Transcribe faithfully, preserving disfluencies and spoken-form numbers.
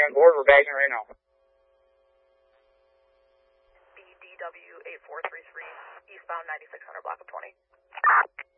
on board. We're bagging right now. B D W eight four three three, eastbound ninety-six hundred, block of twenty.